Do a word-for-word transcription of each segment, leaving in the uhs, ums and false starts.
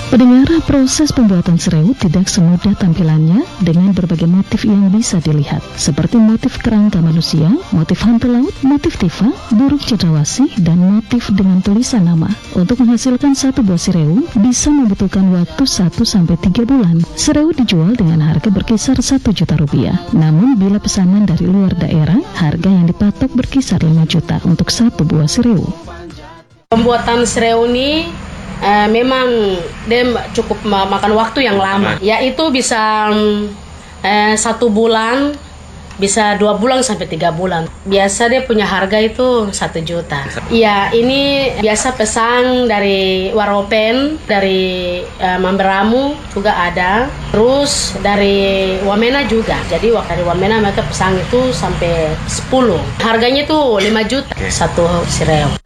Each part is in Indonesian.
Pendengar, proses pembuatan sereut tidak semudah tampilannya dengan berbagai motif yang bisa dilihat, seperti motif kerangka manusia, motif hantu laut, motif tifa, burung cendrawasih, dan motif dengan tulisan nama. Untuk menghasilkan satu buah sereut bisa membutuhkan waktu satu sampai tiga bulan. Sereut dijual dengan harga berkisar satu juta rupiah. Namun bila pesanan dari luar daerah, harga yang dipatok berkisar lima juta untuk satu buah sereut. Pembuatan sereut ini Uh, memang dia cukup makan waktu yang lama, yaitu bisa uh, satu bulan, bisa dua bulan sampai tiga bulan. Biasa dia punya harga itu satu juta. Iya, ini biasa pesan dari Waropen, dari uh, Mamberamo juga ada, terus dari Wamena juga. Jadi dari Wamena mereka pesan itu sampai sepuluh. Harganya itu lima juta satu sereut.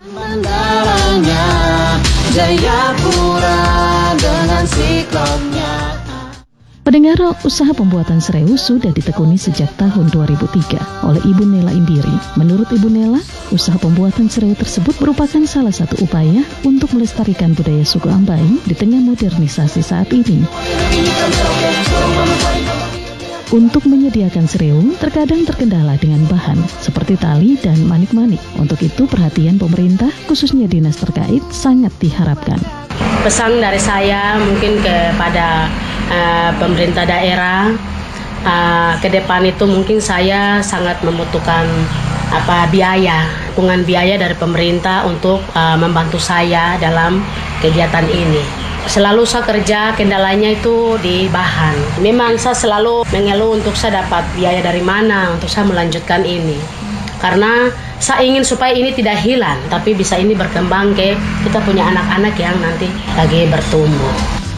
Jayapura dengan siklonnya. Pendengar, usaha pembuatan sereut sudah ditekuni sejak tahun dua ribu tiga oleh Ibu Nela Indiri. Menurut Ibu Nela, usaha pembuatan sereut tersebut merupakan salah satu upaya untuk melestarikan budaya suku Ambai di tengah modernisasi saat ini. Untuk menyediakan sereut, terkadang terkendala dengan bahan seperti tali dan manik-manik. Untuk itu, perhatian pemerintah, khususnya dinas terkait, sangat diharapkan. Pesan dari saya mungkin kepada uh, pemerintah daerah, uh, ke depan itu mungkin saya sangat membutuhkan apa biaya, dukungan biaya dari pemerintah untuk uh, membantu saya dalam kegiatan ini. Selalu saya kerja, kendalanya itu di bahan. Memang saya selalu mengeluh untuk saya dapat biaya dari mana untuk saya melanjutkan ini. Karena saya ingin supaya ini tidak hilang, tapi bisa ini berkembang ke kita punya anak-anak yang nanti lagi bertumbuh.